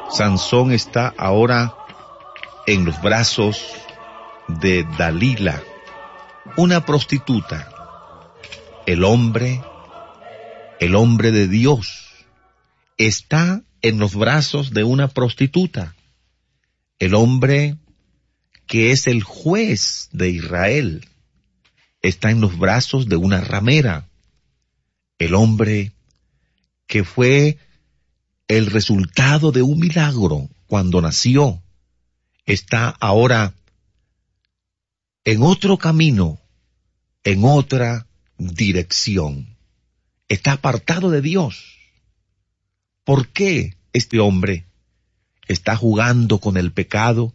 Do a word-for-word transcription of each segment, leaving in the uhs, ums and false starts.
Sansón está ahora en los brazos de Dalila, una prostituta. El hombre, el hombre de Dios, está en los brazos de una prostituta. El hombre que es el juez de Israel está en los brazos de una ramera. El hombre que fue el resultado de un milagro cuando nació está ahora en otro camino, en otra dirección. Está apartado de Dios. ¿Por qué este hombre está jugando con el pecado?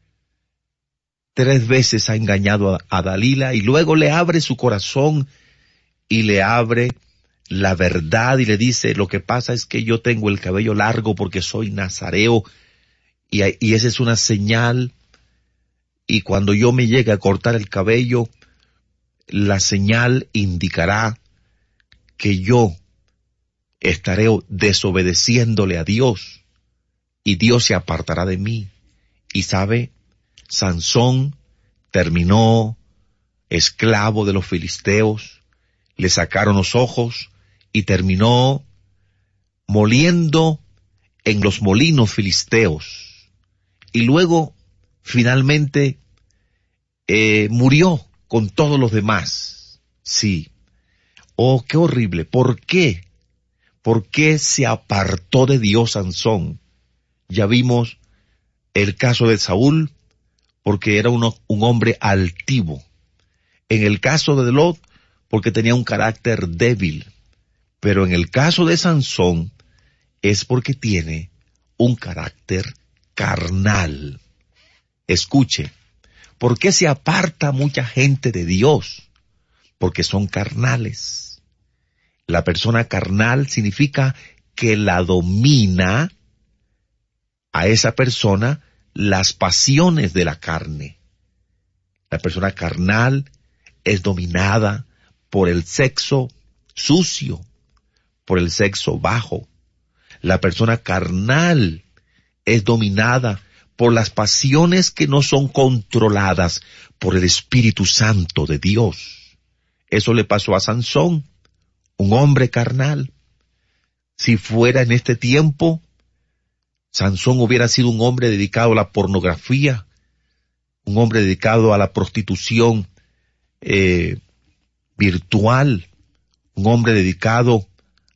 Tres veces ha engañado a, a Dalila y luego le abre su corazón y le abre la verdad y le dice: lo que pasa es que yo tengo el cabello largo porque soy nazareo y, y esa es una señal, y cuando yo me llegue a cortar el cabello, la señal indicará que yo estaré desobedeciéndole a Dios y Dios se apartará de mí. Y sabe, Sansón terminó esclavo de los filisteos, le sacaron los ojos y terminó moliendo en los molinos filisteos. Y luego, finalmente, eh, murió con todos los demás. Sí. Oh, qué horrible. ¿Por qué? ¿Por qué se apartó de Dios Sansón? Ya vimos el caso de Saúl, porque era uno, un hombre altivo. En el caso de Lot, porque tenía un carácter débil. Pero en el caso de Sansón, es porque tiene un carácter carnal. Escuche, ¿por qué se aparta mucha gente de Dios? Porque son carnales. La persona carnal significa que la domina a esa persona las pasiones de la carne. La persona carnal es dominada por el sexo sucio, por el sexo bajo. La persona carnal es dominada por las pasiones que no son controladas por el Espíritu Santo de Dios. Eso le pasó a Sansón, un hombre carnal. Si fuera en este tiempo, Sansón hubiera sido un hombre dedicado a la pornografía, un hombre dedicado a la prostitución eh, virtual, un hombre dedicado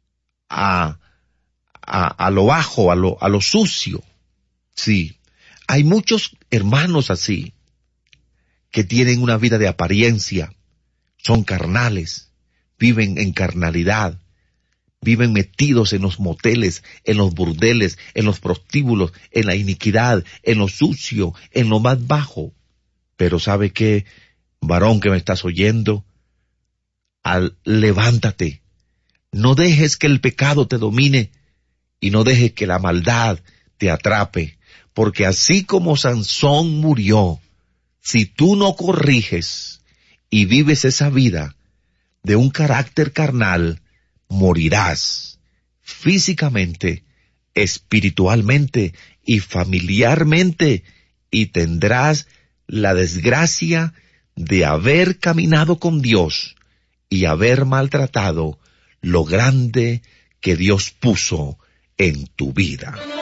a, a, a lo bajo, a lo, a lo sucio. Sí, hay muchos hermanos así, que tienen una vida de apariencia, son carnales, viven en carnalidad, viven metidos en los moteles, en los burdeles, en los prostíbulos, en la iniquidad, en lo sucio, en lo más bajo. Pero ¿sabe qué, varón que me estás oyendo? Al, levántate, no dejes que el pecado te domine y no dejes que la maldad te atrape, porque así como Sansón murió, si tú no corriges y vives esa vida de un carácter carnal, morirás físicamente, espiritualmente y familiarmente, y tendrás la desgracia de haber caminado con Dios y haber maltratado lo grande que Dios puso en tu vida.